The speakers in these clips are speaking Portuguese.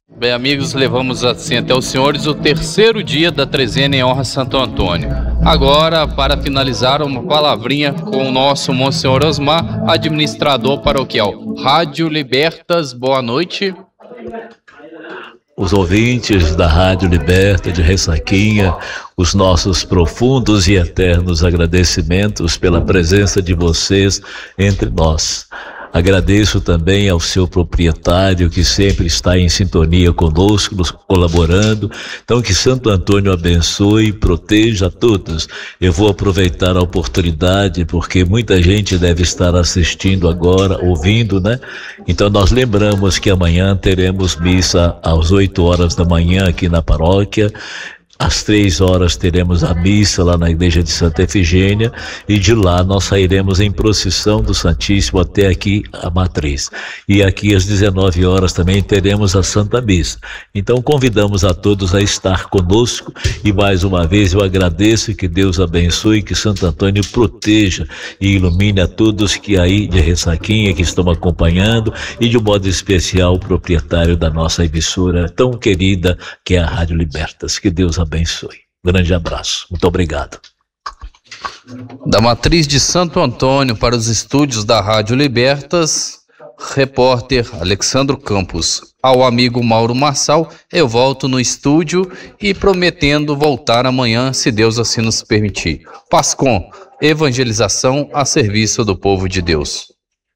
Bem, amigos, levamos assim até os senhores o terceiro dia da trezena em honra a Santo Antônio. Agora, para finalizar, uma palavrinha com o nosso Monsenhor Osmar, administrador paroquial. Rádio Libertas, boa noite. Os ouvintes da Rádio Liberta de Ressaquinha, os nossos profundos e eternos agradecimentos pela presença de vocês entre nós. Agradeço também ao seu proprietário que sempre está em sintonia conosco, nos colaborando. Então que Santo Antônio abençoe e proteja a todos. Eu vou aproveitar a oportunidade porque muita gente deve estar assistindo agora, ouvindo, né? Então nós lembramos que amanhã teremos missa às 8 horas da manhã aqui na paróquia. Às 3 horas teremos a missa lá na igreja de Santa Efigênia e de lá nós sairemos em procissão do Santíssimo até aqui a Matriz. E aqui às 19 horas também teremos a Santa Missa. Então convidamos a todos a estar conosco e mais uma vez eu agradeço, que Deus abençoe, que Santo Antônio proteja e ilumine a todos que aí de Ressaquinha que estão acompanhando e de um modo especial o proprietário da nossa emissora tão querida que é a Rádio Libertas. Que Deus abençoe. Grande abraço. Muito obrigado. Da Matriz de Santo Antônio para os estúdios da Rádio Libertas, repórter Alexandro Campos. Ao amigo Mauro Marçal, eu volto no estúdio e prometendo voltar amanhã, se Deus assim nos permitir. Pascom, evangelização a serviço do povo de Deus.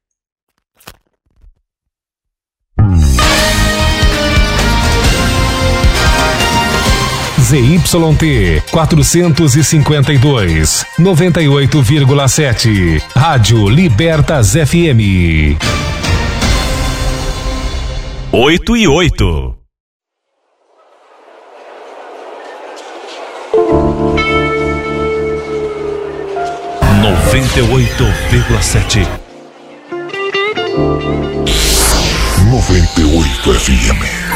ZYT 452, 98,7. Rádio Libertas FM. 8:08. 98,7. 98 FM.